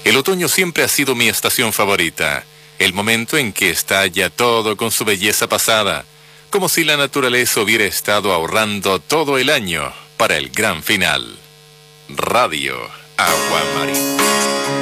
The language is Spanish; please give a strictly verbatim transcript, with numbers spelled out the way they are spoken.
El otoño siempre ha sido mi estación favorita, el momento en que está ya todo con su belleza pasada, como si la naturaleza hubiera estado ahorrando todo el año para el gran final. Radio Agua Marina.